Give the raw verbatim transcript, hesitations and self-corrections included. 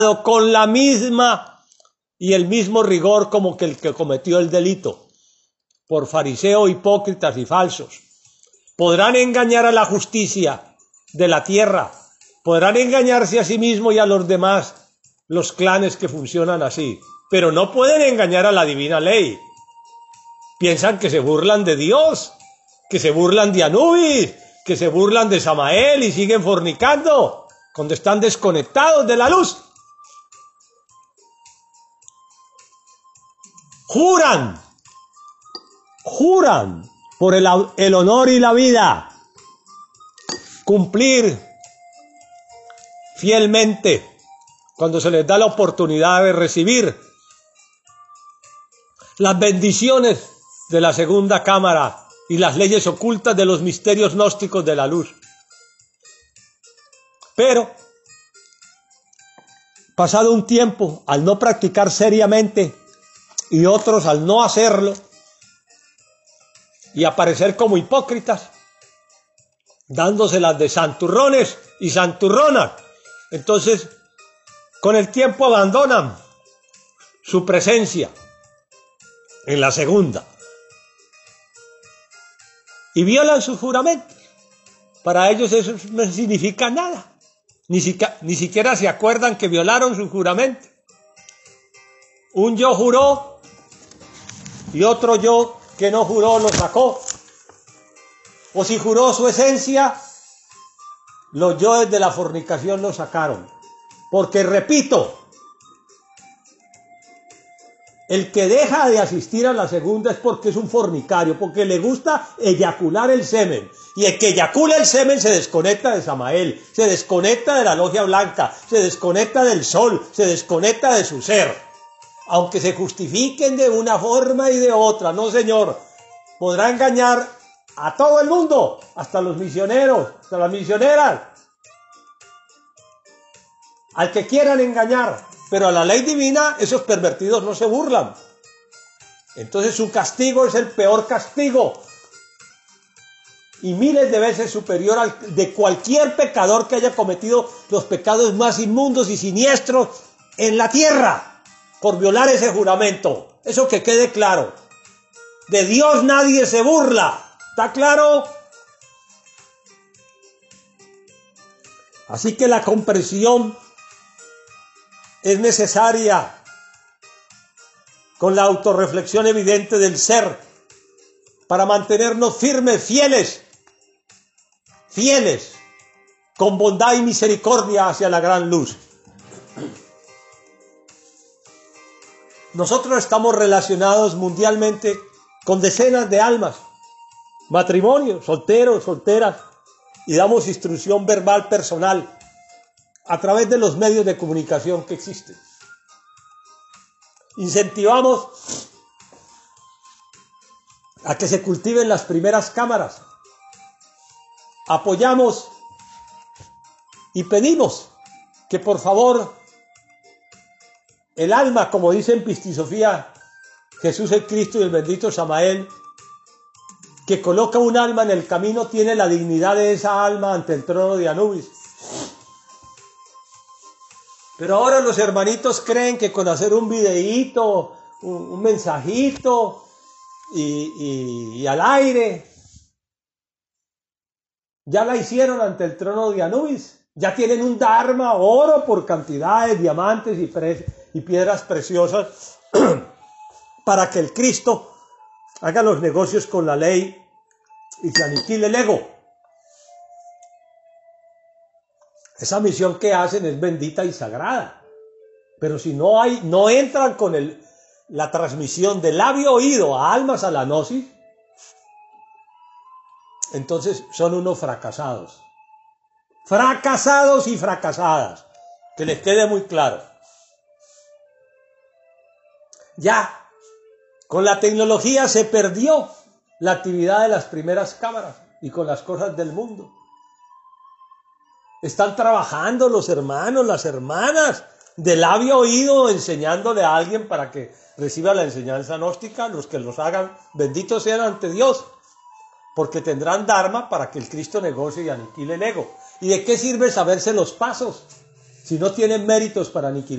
con la misma y el mismo rigor como que el que cometió el delito, por fariseo, hipócritas y falsos. Podrán engañar a la justicia de la tierra, podrán engañarse a sí mismos y a los demás, los clanes que funcionan así, pero no pueden engañar a la divina ley. Piensan que se burlan de Dios, que se burlan de Anubis, que se burlan de Samael y siguen fornicando cuando están desconectados de la luz. Juran, juran por el, el honor y la vida, cumplir fielmente cuando se les da la oportunidad de recibir las bendiciones de la segunda cámara y las leyes ocultas de los misterios gnósticos de la luz. Pero, pasado un tiempo, al no practicar seriamente y otros al no hacerlo y aparecer como hipócritas, dándoselas de santurrones y santurronas, entonces con el tiempo abandonan su presencia en la segunda y violan sus juramentos. Para ellos eso no significa nada, ni, siquiera, ni siquiera se acuerdan que violaron su juramento. Un yo juró y otro yo que no juró lo sacó, o si juró su esencia, los yoes de la fornicación lo sacaron, porque repito, el que deja de asistir a la segunda es porque es un fornicario, porque le gusta eyacular el semen. Y el que eyacula el semen se desconecta de Samael, se desconecta de la logia blanca, se desconecta del sol, se desconecta de su ser. Aunque se justifiquen de una forma y de otra, no señor, podrá engañar a todo el mundo, hasta los misioneros, hasta las misioneras, al que quieran engañar. Pero a la ley divina esos pervertidos no se burlan. Entonces su castigo es el peor castigo y miles de veces superior al de cualquier pecador que haya cometido los pecados más inmundos y siniestros en la tierra por violar ese juramento. Eso que quede claro. De Dios nadie se burla. ¿Está claro? Así que la comprensión es necesaria con la autorreflexión evidente del ser para mantenernos firmes, fieles, fieles, con bondad y misericordia hacia la gran luz. Nosotros estamos relacionados mundialmente con decenas de almas, matrimonios, solteros, solteras, y damos instrucción verbal personal a través de los medios de comunicación que existen. Incentivamos a que se cultiven las primeras cámaras. Apoyamos y pedimos que por favor el alma, como dice en Pistisofía Jesús el Cristo y el bendito Samael, que coloca un alma en el camino, tiene la dignidad de esa alma ante el trono de Anubis. Pero ahora los hermanitos creen que con hacer un videíto, un, un mensajito y, y, y al aire, ya la hicieron ante el trono de Anubis. Ya tienen un dharma, oro por cantidades, diamantes y, pre, y piedras preciosas para que el Cristo haga los negocios con la ley y se aniquile el ego. Esa misión que hacen es bendita y sagrada. Pero si no hay, no entran con el, la transmisión de labio oído a almas a la gnosis, entonces son unos fracasados. Fracasados y fracasadas. Que les quede muy claro. Ya, con la tecnología se perdió la actividad de las primeras cámaras y con las cosas del mundo. Están trabajando los hermanos, las hermanas, de labio oído, enseñándole a alguien para que reciba la enseñanza gnóstica. Los que los hagan, benditos sean ante Dios, porque tendrán dharma para que el Cristo negocie y aniquile el ego. ¿Y de qué sirve saberse los pasos si no tienen méritos para aniquilar